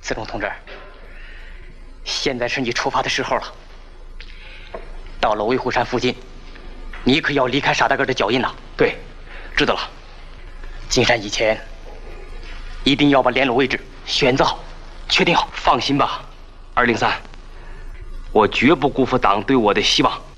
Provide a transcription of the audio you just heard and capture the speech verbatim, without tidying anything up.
子龙同志，现在是你出发的时候了。到了威虎山附近，你可要离开沙大哥的脚印呐。 对，知道了。 进山以前，一定要把联络位置选择好，确定好。 放心吧，二零三，我绝不辜负党对我的希望。